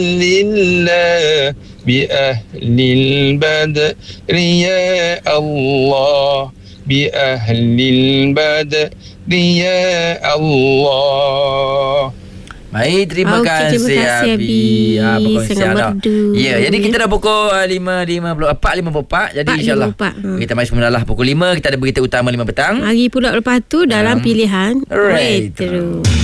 لله بأهل البدر يا الله بأهل البدر يا الله. Baik, terima kasih Abi. Sangat merdu. Ya, jadi kita dah pukul 5.54. Jadi insyaAllah kita mari semula pukul 5. Kita ada berita utama 5 petang. Hari pula lepas tu dalam pilihan Retro.